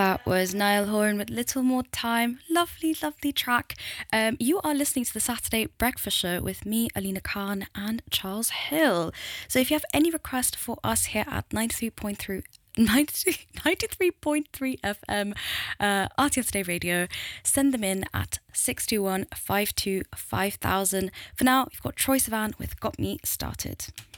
That was Niall Horan with Little More Time. Lovely, lovely track. You are listening to the Saturday Breakfast Show with me, Alina Khan, and Charles Hill. So if you have any requests for us here at 93.3 FM RTL Today Radio, send them in at 621 52 5000. For now, you've got Troye Sivan with Got Me Started.